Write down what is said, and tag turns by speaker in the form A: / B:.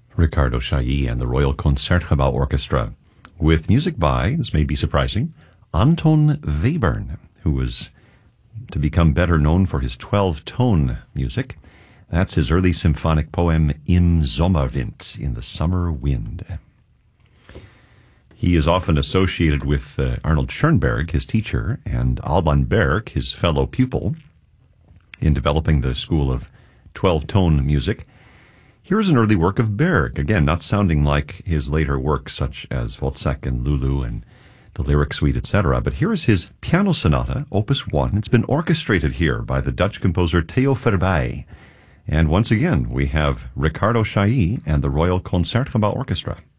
A: Riccardo Chailly and the Royal Concertgebouw Orchestra, with music by, this may be surprising, Anton Webern, who was to become better known for his 12-tone music. That's his early symphonic poem Im Sommerwind, in the summer wind. He is often associated with Arnold Schoenberg, his teacher, and Alban Berg, his fellow pupil, in developing the school of 12-tone music. Here's an early work of Berg, again, not sounding like his later works such as Wozzeck and Lulu and the Lyric Suite, etc. But here is his Piano Sonata, Opus 1. It's been orchestrated here by the Dutch composer Theo Verbeij. And once again, we have Riccardo Chailly and the Royal Concertgebouw Orchestra.